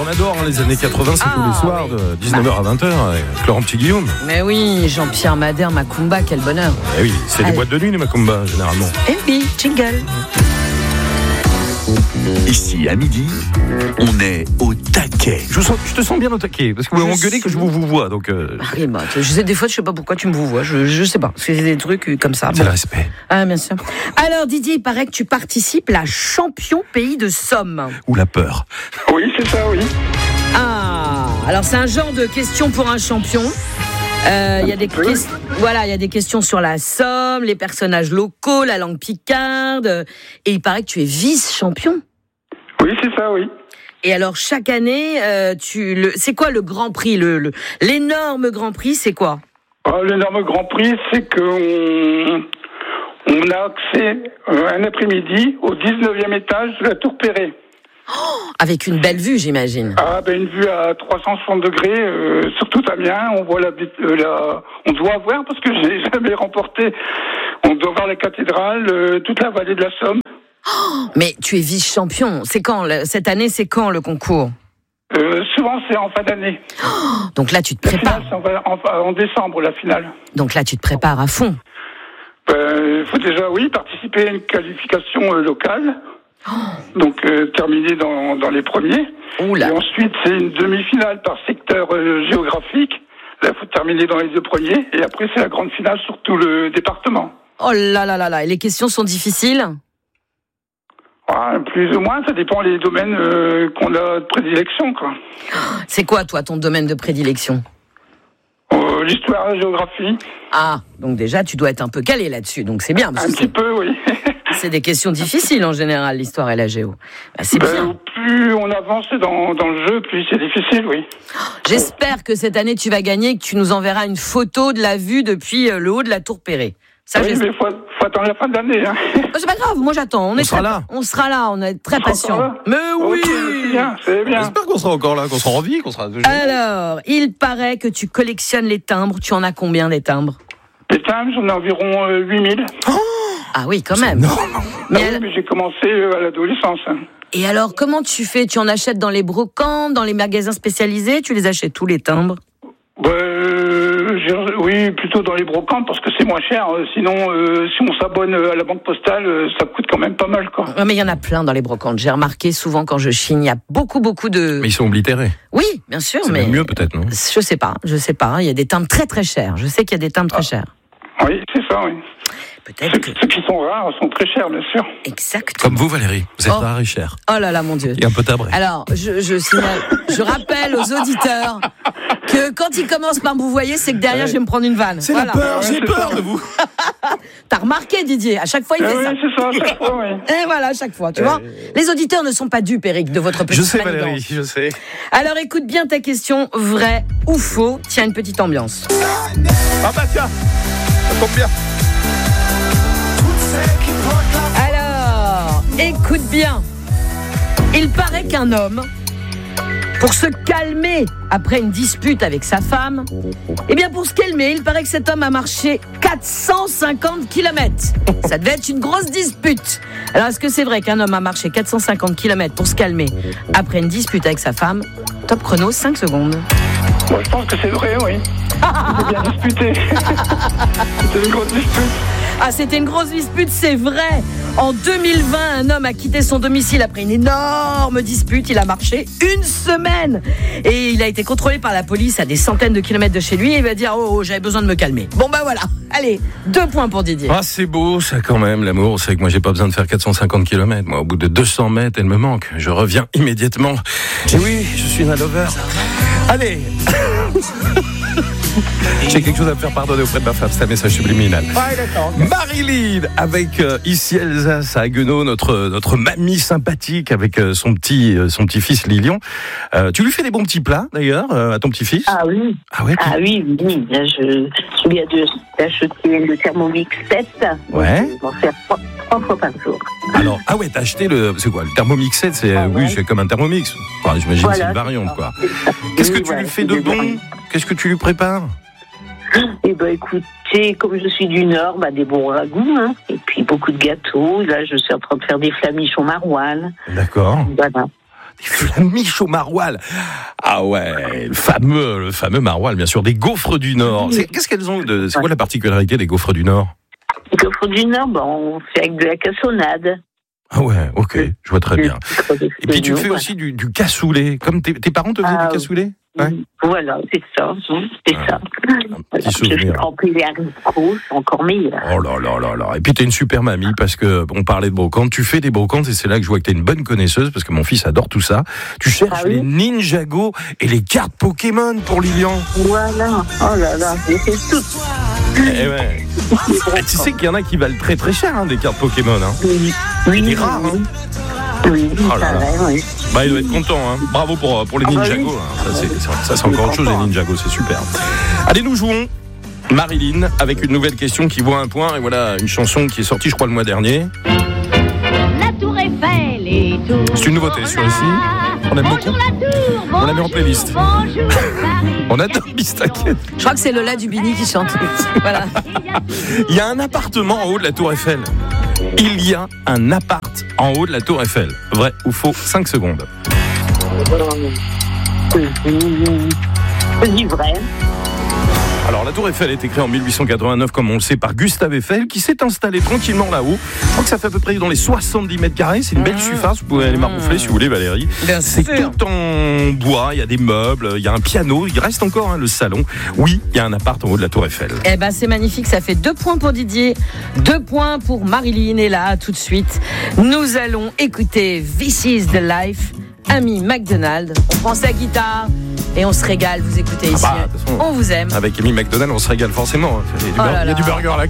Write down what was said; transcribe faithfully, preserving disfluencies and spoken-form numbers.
on adore hein, les années quatre-vingts, c'est ah, tous les soirs oui. de dix-neuf heures à vingt heures avec Laurent Petit-Guillaume. Mais oui, Jean-Pierre Madère, Macumba, quel bonheur. Eh oui, c'est Allez. des boîtes de nuit les Macumba généralement. Eh oui, jingle. Ici, à midi, on est au taquet. Je, sens, je te sens bien au taquet, parce que vous m'engueulez que je vous vous vois. Donc euh... ah, bah, je sais, des fois, je sais pas pourquoi tu me vous vois. Je, je sais pas, c'est des trucs comme ça. C'est bon. Le respect. Ah, bien sûr. Alors, Didier, il paraît que tu participes à Champion Pays de Somme. Ou la peur. Oui, c'est ça, oui. Ah, alors c'est un genre de question pour un champion. Il euh, y a des que... voilà, il y a des questions sur la Somme, les personnages locaux, la langue picarde, et il paraît que tu es vice-champion. Oui, c'est ça, oui. Et alors chaque année, euh, tu le, c'est quoi le Grand Prix, le, le l'énorme Grand Prix, c'est quoi? euh, L'énorme Grand Prix, c'est qu'on on a accès euh, un après-midi au dix-neuvième étage de la Tour Perret. Oh, avec une belle vue, j'imagine. Ah ben une vue à trois cent soixante degrés, euh, sur tout Amiens. On voit la, euh, la, on doit voir parce que j'ai jamais remporté. On doit voir la cathédrale, euh, toute la vallée de la Somme. Oh, mais tu es vice-champion. C'est quand cette année? C'est quand le concours? euh, Souvent c'est en fin d'année. Oh, donc là tu te prépares. La finale, c'est en, en, en décembre la finale. Donc là tu te prépares à fond. Il euh, faut déjà oui participer à une qualification euh, locale. Oh. Donc euh, terminer dans, dans les premiers. Oula. Et ensuite c'est une demi-finale par secteur euh, géographique. Là il faut terminer dans les deux premiers. Et après c'est la grande finale sur tout le département. Oh là là là là. Et les questions sont difficiles? Ah, plus ou moins, ça dépend des domaines euh, qu'on a de prédilection, quoi. C'est quoi toi ton domaine de prédilection? euh, L'histoire, la géographie. Ah, donc déjà tu dois être un peu calé là-dessus, donc c'est bien. Parce un que petit c'est... peu, oui. C'est des questions difficiles en général, l'histoire et la géo. Bah, c'est ben, bien. Plus on avance dans, dans le jeu, plus c'est difficile, oui. J'espère que cette année tu vas gagner et que tu nous enverras une photo de la vue depuis le haut de la Tour Perret. Ça, oui, mais il faut, faut attendre la fin de l'année. Hein. Oh, c'est pas grave, moi j'attends. On, on est sera très, là. On sera là, on est très patients. Mais oui okay, c'est bien, c'est bien. J'espère qu'on sera encore là, qu'on sera en vie, qu'on sera... Alors, il paraît que tu collectionnes les timbres. Tu en as combien des timbres? Les timbres, j'en ai environ euh, huit mille. Oh ah oui, quand même. Non. Mais, ah oui, mais j'ai commencé euh, à l'adolescence. Hein. Et alors, comment tu fais? Tu en achètes dans les brocantes, dans les magasins spécialisés? Tu les achètes tous les timbres? Bah, euh, oui, plutôt dans les brocantes parce que c'est moins cher. Sinon, euh, si on s'abonne à la banque postale, euh, ça coûte quand même pas mal, quoi. Ouais, mais il y en a plein dans les brocantes. J'ai remarqué souvent quand je chine, il y a beaucoup, beaucoup de. Mais ils sont oblitérés. Oui, bien sûr, c'est mais. C'est mieux peut-être, non? Je sais pas, je sais pas. Il y a des timbres très très chers. Je sais qu'il y a des timbres ah. très chers. Oui, c'est ça, oui. Peut-être ceux, que... ceux qui sont rares sont très chers, bien sûr. Exactement. Comme vous, Valérie. Vous êtes oh. rare et cher. Oh là là, mon Dieu. Et un peu tabré. Alors, je, je signale, je rappelle aux auditeurs que quand ils commencent par vous voyez, c'est que derrière, ouais. je vais me prendre une vanne. C'est voilà. la peur, j'ai peur de vous. T'as remarqué, Didier, à chaque fois, il fait oui, ça. Oui, c'est ça, à chaque fois, oui. Et voilà, à chaque fois, tu euh... vois. Les auditeurs ne sont pas dupes, Eric, de votre petite Je sais, manigance. Valérie, je sais. Alors, écoute bien ta question, vrai ou faux. Tiens, une petite ambiance. Ah bah tiens, ça tombe bien. Alors, écoute bien. Il paraît qu'un homme, pour se calmer après une dispute avec sa femme, eh bien pour se calmer, il paraît que cet homme a marché quatre cent cinquante kilomètres. Ça devait être une grosse dispute. Alors est-ce que c'est vrai qu'un homme a marché quatre cent cinquante kilomètres pour se calmer après une dispute avec sa femme? Top chrono, cinq secondes. Moi, je pense que c'est vrai, oui. C'était bien disputé. C'était une grosse dispute. Ah, c'était une grosse dispute, c'est vrai. En deux mille vingt, un homme a quitté son domicile après une énorme dispute. Il a marché une semaine. Et il a été contrôlé par la police à des centaines de kilomètres de chez lui. Et il va dire, oh, oh j'avais besoin de me calmer. Bon, bah voilà. Allez, deux points pour Didier. Ah, c'est beau, ça, quand même, l'amour. C'est que moi, j'ai pas besoin de faire quatre cent cinquante kilomètres. Moi, au bout de deux cents mètres, elle me manque. Je reviens immédiatement. Et oui, je suis un lover. Allez. J'ai quelque chose à me faire pardonner auprès de ma femme, c'est un message subliminal. Ouais, d'accord. Marilyn, avec euh, ici Alsace à Haguenau, notre, notre mamie sympathique avec euh, son petit euh, son petit-fils Lilian. Euh, tu lui fais des bons petits plats d'ailleurs euh, à ton petit-fils? Ah oui. Ah, ouais, ah oui, oui. Là, je, je viens de d'acheter le Thermomix sept. Ouais. Je vais en faire trois, trois fois par jour. Alors, ah ouais, t'as acheté le, c'est quoi, le Thermomix sept, c'est, ah ouais. Oui, c'est comme un Thermomix. Enfin, j'imagine voilà, que c'est une variante, quoi. Qu'est-ce que oui, tu ouais, lui fais de bon? Qu'est-ce que tu lui prépares? Eh ben, écoutez, comme je suis du Nord, bah, des bons ragoûts, hein, et puis beaucoup de gâteaux. Là, je suis en train de faire des flamiches au maroilles. D'accord. Voilà. Des flamiches au maroilles. Ah ouais, le fameux, le fameux maroilles, bien sûr, des gaufres du Nord. C'est, qu'est-ce qu'elles ont de, c'est quoi la particularité des gaufres du Nord? Les gaufres du Nord, ben, on fait avec de la cassonade. Ah ouais, ok, je vois très bien. Et puis tu fais aussi du, du cassoulet, comme tes, tes parents te faisaient ah, du cassoulet? Ouais. Voilà, c'est ça, c'est ah, ça. Un petit souvenir. En plus, les haricots, c'est encore meilleur. Oh là là là là. Et puis t'es une super mamie parce que on parlait de brocantes. Tu fais des brocantes et c'est là que je vois que t'es une bonne connaisseuse parce que mon fils adore tout ça. Tu cherches ah oui les Ninjago et les cartes Pokémon pour Lilian. Voilà. Oh là là, j'ai fait tout. Eh ouais. Ah, tu sais qu'il y en a qui valent très très cher, hein, des cartes Pokémon. Hein. Oui. Oui. C'est rare. Hein. Oui, oh là là. Vrai, oui. Bah, il doit être content. Hein. Bravo pour, pour les Ninjago. Hein. Ça, c'est, ça, c'est encore autre chose, les Ninjago. C'est super. Allez, nous jouons Marilyn avec une nouvelle question qui vaut un point. Et voilà, une chanson qui est sortie, je crois, le mois dernier. La Tour Eiffel et tout. C'est une nouveauté sur ici. On aime beaucoup. On la met en playlist. On adore Bistaquette. Je crois que c'est Lola Dubini qui chante. Voilà. Il y a un appartement en haut de la Tour Eiffel. Il y a un appart en haut de la Tour Eiffel. Vrai ou faux? cinq secondes. C'est du vrai. Alors, la Tour Eiffel a été créée en dix-huit cent quatre-vingt-neuf, comme on le sait, par Gustave Eiffel, qui s'est installé tranquillement là-haut. Je crois que ça fait à peu près dans les soixante-dix mètres carrés. C'est une belle mmh. surface. Vous pouvez aller maroufler si vous voulez, Valérie. Bien c'est sûr. tout en bois. Il y a des meubles, il y a un piano. Il reste encore hein, le salon. Oui, il y a un appart en haut de la Tour Eiffel. Eh ben, c'est magnifique. Ça fait deux points pour Didier, deux points pour Marilyn. Et là, tout de suite, nous allons écouter This is the Life. Amy McDonald. On prend sa guitare et on se régale. Vous écoutez ici. Ah bah, on vous aime. Avec Amy McDonald, on se régale forcément. Il y a du, oh là là. Il y a du burger là.